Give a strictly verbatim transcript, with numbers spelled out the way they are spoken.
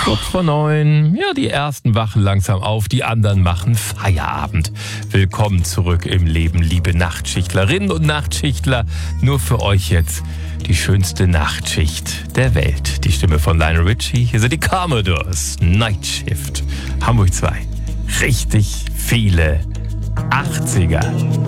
Kurz vor neun. Ja, die ersten wachen langsam auf, die anderen machen Feierabend. Willkommen zurück im Leben, liebe Nachtschichtlerinnen und Nachtschichtler. Nur für euch jetzt die schönste Nachtschicht der Welt. Die Stimme von Lionel Richie. Hier sind die Commodores. Night Shift. Hamburg zwei. Richtig viele achtziger.